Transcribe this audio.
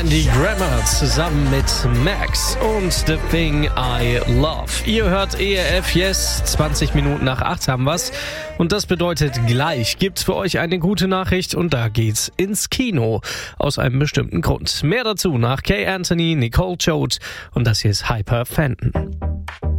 Andy Grammer zusammen mit Max und The Thing I Love. Ihr hört ERF Yes, 20 Minuten nach 8 haben wir's. Und das bedeutet, gleich gibt's für euch eine gute Nachricht und da geht's ins Kino. Aus einem bestimmten Grund. Mehr dazu nach Kay Anthony, Nicole Choate und das hier ist Hyper Fenton.